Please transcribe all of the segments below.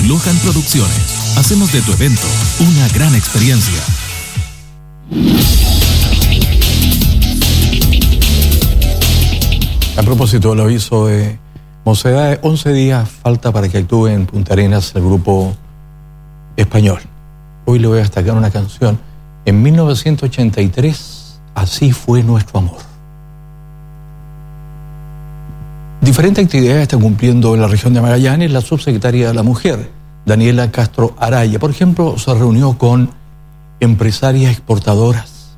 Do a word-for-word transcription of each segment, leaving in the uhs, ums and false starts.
Lohan Producciones. Hacemos de tu evento una gran experiencia. A propósito del aviso de Mocedades, once días falta para que actúe en Punta Arenas el grupo español. Hoy le voy a destacar una canción. En mil novecientos ochenta y tres, Así fue nuestro amor. Diferentes actividades está cumpliendo en la región de Magallanes la subsecretaria de la Mujer, Daniela Castro Araya. Por ejemplo, se reunió con empresarias exportadoras.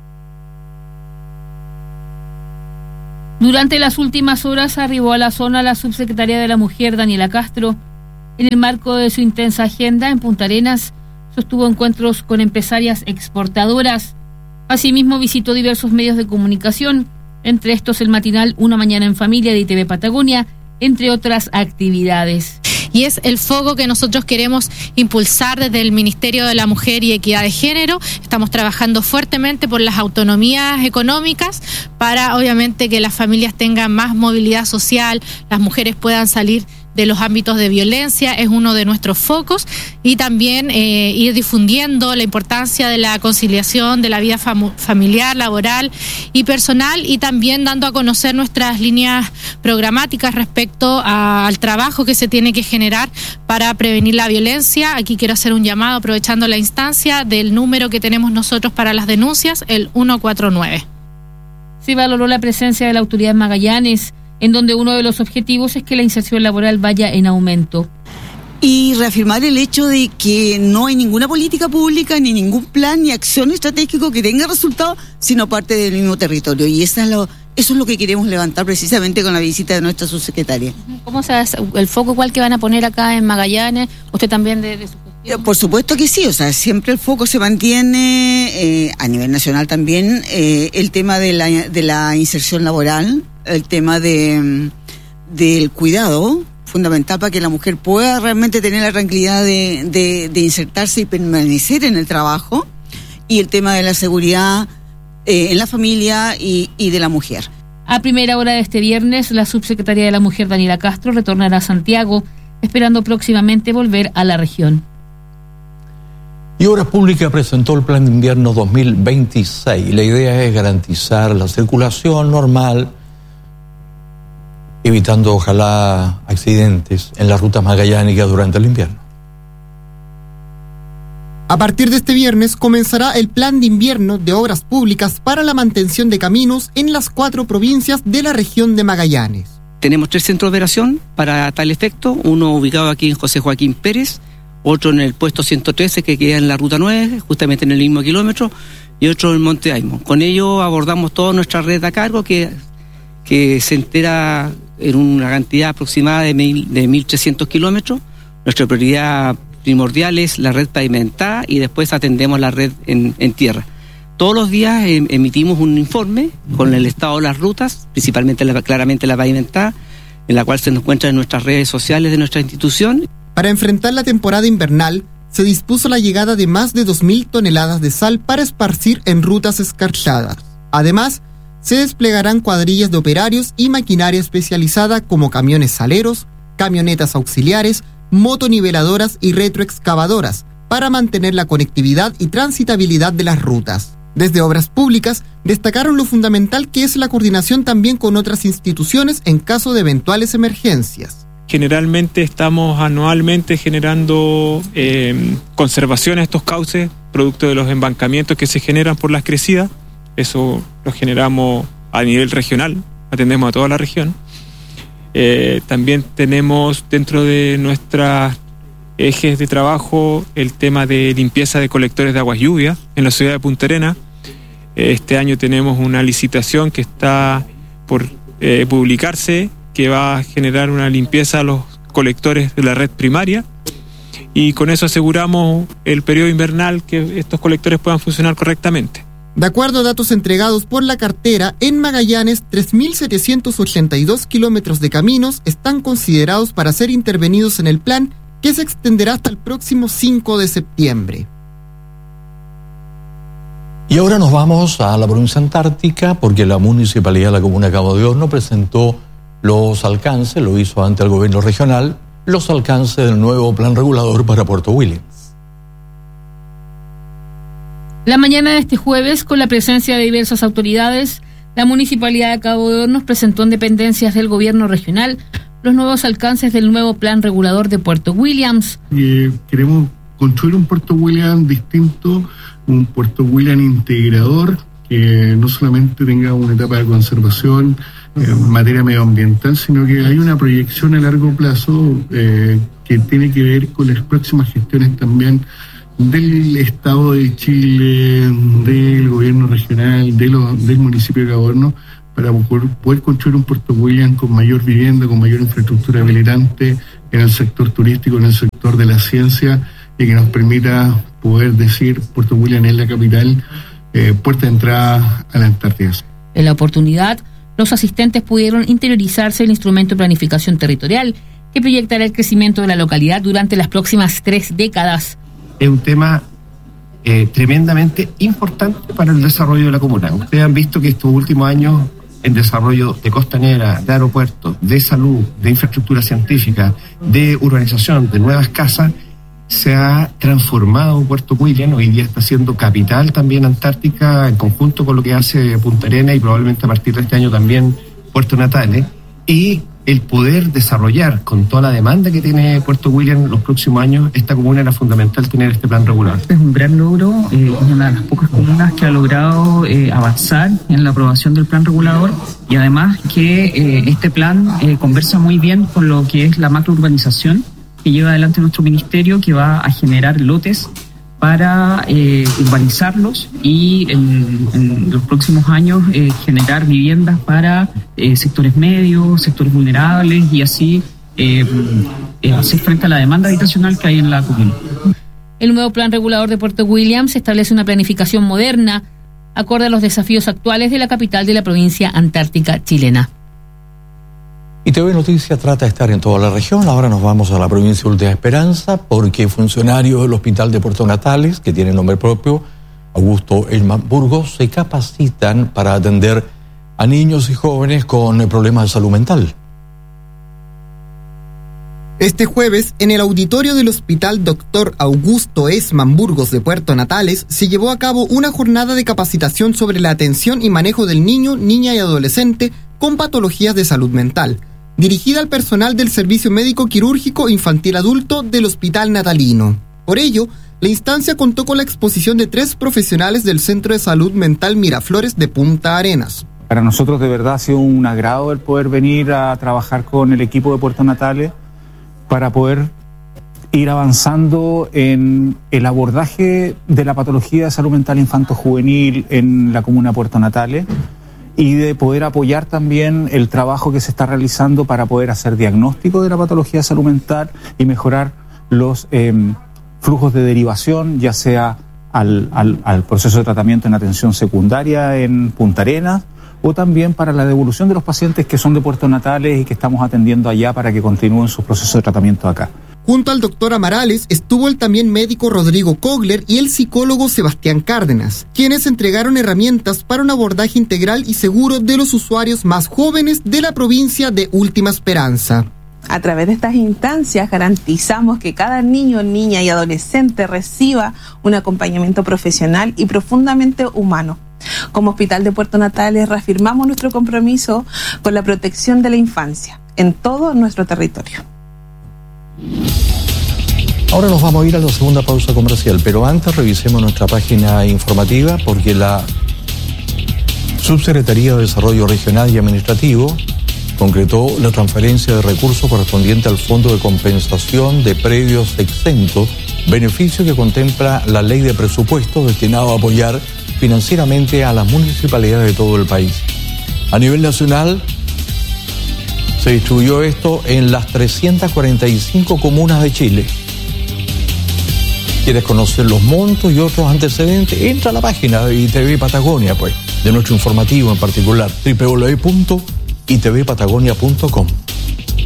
Durante las últimas horas arribó a la zona la subsecretaria de la Mujer, Daniela Castro. En el marco de su intensa agenda en Punta Arenas, sostuvo encuentros con empresarias exportadoras. Asimismo, visitó diversos medios de comunicación, entre estos el matinal Una Mañana en Familia de I T V Patagonia, entre otras actividades. Y es el foco que nosotros queremos impulsar desde el Ministerio de la Mujer y Equidad de Género. Estamos trabajando fuertemente por las autonomías económicas para, obviamente, que las familias tengan más movilidad social, las mujeres puedan salir de los ámbitos de violencia, es uno de nuestros focos, y también eh, ir difundiendo la importancia de la conciliación de la vida fam- familiar, laboral y personal, y también dando a conocer nuestras líneas programáticas respecto a, al trabajo que se tiene que generar para prevenir la violencia. Aquí quiero hacer un llamado, aprovechando la instancia, del número que tenemos nosotros para las denuncias, el ciento cuarenta y nueve. Se valoró la presencia de la autoridad en Magallanes, en donde uno de los objetivos es que la inserción laboral vaya en aumento. Y reafirmar el hecho de que no hay ninguna política pública, ni ningún plan, ni acción estratégico que tenga resultados, sino parte del mismo territorio. Y esa es lo, eso es lo que queremos levantar precisamente con la visita de nuestra subsecretaria. ¿Cómo se hace el foco igual que van a poner acá en Magallanes? ¿Usted también de, de su gestión? Por supuesto que sí, o sea, siempre el foco se mantiene eh, a nivel nacional también, eh, el tema de la, de la inserción laboral, el tema de del cuidado, fundamental para que la mujer pueda realmente tener la tranquilidad de, de, de insertarse y permanecer en el trabajo, y el tema de la seguridad eh, en la familia y, y de la mujer. A primera hora de este viernes, la subsecretaria de la Mujer, Daniela Castro, retornará a Santiago, esperando próximamente volver a la región. Y Obras Públicas presentó el Plan de Invierno dos mil veintiséis. La idea es garantizar la circulación normal, evitando ojalá accidentes en las rutas magallánicas durante el invierno. A partir de este viernes comenzará el Plan de Invierno de Obras Públicas para la mantención de caminos en las cuatro provincias de la región de Magallanes. Tenemos tres centros de operación para tal efecto, uno ubicado aquí en José Joaquín Pérez, otro en el puesto ciento trece que queda en la ruta nueve, justamente en el mismo kilómetro, y otro en Monte Aimo. Con ello abordamos toda nuestra red a cargo que, que se entera en una cantidad aproximada de, mil, de mil trescientos kilómetros. Nuestra prioridad primordial es la red pavimentada y después atendemos la red en, en tierra. Todos los días eh, emitimos un informe con el estado de las rutas, principalmente la, claramente la pavimentada, en la cual se encuentra en nuestras redes sociales de nuestra institución. Para enfrentar la temporada invernal, se dispuso la llegada de más de dos mil toneladas de sal para esparcir en rutas escarchadas. Además, se desplegarán cuadrillas de operarios y maquinaria especializada como camiones saleros, camionetas auxiliares, motoniveladoras y retroexcavadoras para mantener la conectividad y transitabilidad de las rutas. Desde Obras Públicas destacaron lo fundamental que es la coordinación también con otras instituciones en caso de eventuales emergencias. Generalmente estamos anualmente generando eh, conservación a estos cauces, producto de los embancamientos que se generan por las crecidas. Eso lo generamos a nivel regional, atendemos a toda la región. Eh, también tenemos dentro de nuestros ejes de trabajo el tema de limpieza de colectores de aguas lluvias en la ciudad de Punta Arenas. Eh, este año tenemos una licitación que está por eh, publicarse, que va a generar una limpieza a los colectores de la red primaria, y con eso aseguramos el periodo invernal que estos colectores puedan funcionar correctamente. De acuerdo a datos entregados por la cartera, en Magallanes, tres mil setecientos ochenta y dos kilómetros de caminos están considerados para ser intervenidos en el plan, que se extenderá hasta el próximo cinco de septiembre. Y ahora nos vamos a la provincia antártica, porque la Municipalidad de la Comuna de Cabo de Horno presentó los alcances, lo hizo ante el gobierno regional, los alcances del nuevo plan regulador para Puerto Williams. La mañana de este jueves, con la presencia de diversas autoridades, la Municipalidad de Cabo de Hornos presentó en dependencias del gobierno regional los nuevos alcances del nuevo plan regulador de Puerto Williams. Eh, queremos construir un Puerto Williams distinto, un Puerto Williams integrador, que no solamente tenga una etapa de conservación eh, en materia medioambiental, sino que hay una proyección a largo plazo eh, que tiene que ver con las próximas gestiones también del Estado de Chile, del gobierno regional, de los, del municipio de Cabo de Hornos, para poder, poder construir un Puerto Williams con mayor vivienda, con mayor infraestructura habilitante en el sector turístico, en el sector de la ciencia, y que nos permita poder decir Puerto Williams es la capital, eh, puerta de entrada a la Antártida. En la oportunidad, los asistentes pudieron interiorizarse el instrumento de planificación territorial que proyectará el crecimiento de la localidad durante las próximas tres décadas. Es un tema eh, tremendamente importante para el desarrollo de la comuna. Ustedes han visto que estos últimos años en desarrollo de costanera, de aeropuertos, de salud, de infraestructura científica, de urbanización, de nuevas casas, se ha transformado Puerto Williams. Hoy día está siendo capital también antártica en conjunto con lo que hace Punta Arenas y probablemente a partir de este año también Puerto Natales. Y el poder desarrollar con toda la demanda que tiene Puerto Williams los próximos años, esta comuna era fundamental tener este plan regular. Es un gran logro, eh, es una de las pocas comunas que ha logrado eh, avanzar en la aprobación del plan regulador, y además que eh, este plan eh, conversa muy bien con lo que es la macrourbanización que lleva adelante nuestro ministerio, que va a generar lotes para eh, urbanizarlos y en, en los próximos años eh, generar viviendas para eh, sectores medios, sectores vulnerables, y así eh, eh, hacer frente a la demanda habitacional que hay en la comuna. El nuevo plan regulador de Puerto Williams establece una planificación moderna, acorde a los desafíos actuales de la capital de la provincia antártica chilena. Y T V Noticias trata de estar en toda la región. Ahora nos vamos a la provincia de Última Esperanza, porque funcionarios del Hospital de Puerto Natales, que tiene nombre propio, Augusto Esman Burgos, se capacitan para atender a niños y jóvenes con problemas de salud mental. Este jueves, en el auditorio del Hospital Doctor Augusto Esman Burgos de Puerto Natales, se llevó a cabo una jornada de capacitación sobre la atención y manejo del niño, niña y adolescente con patologías de salud mental, dirigida al personal del Servicio Médico Quirúrgico Infantil Adulto del Hospital Natalino. Por ello, la instancia contó con la exposición de tres profesionales del Centro de Salud Mental Miraflores de Punta Arenas. Para nosotros de verdad ha sido un agrado el poder venir a trabajar con el equipo de Puerto Natales para poder ir avanzando en el abordaje de la patología de salud mental infanto-juvenil en la comuna de Puerto Natales, y de poder apoyar también el trabajo que se está realizando para poder hacer diagnóstico de la patología de salud mental y mejorar los eh, flujos de derivación, ya sea al, al, al proceso de tratamiento en atención secundaria en Punta Arenas, o también para la devolución de los pacientes que son de Puerto Natales y que estamos atendiendo allá para que continúen sus procesos de tratamiento acá. Junto al doctor Amarales estuvo el también médico Rodrigo Kogler y el psicólogo Sebastián Cárdenas, quienes entregaron herramientas para un abordaje integral y seguro de los usuarios más jóvenes de la provincia de Última Esperanza. A través de estas instancias garantizamos que cada niño, niña y adolescente reciba un acompañamiento profesional y profundamente humano. Como Hospital de Puerto Natales reafirmamos nuestro compromiso con la protección de la infancia en todo nuestro territorio. Ahora nos vamos a ir a la segunda pausa comercial, pero antes revisemos nuestra página informativa, porque la Subsecretaría de Desarrollo Regional y Administrativo concretó la transferencia de recursos correspondiente al Fondo de Compensación de Predios Exentos, beneficio que contempla la Ley de Presupuestos destinado a apoyar financieramente a las municipalidades de todo el país. A nivel nacional, se distribuyó esto en las trescientas cuarenta y cinco comunas de Chile. ¿Quieres conocer los montos y otros antecedentes? Entra a la página de I T V Patagonia, pues, de nuestro informativo en particular, doble u doble u doble u punto i t v patagonia punto com.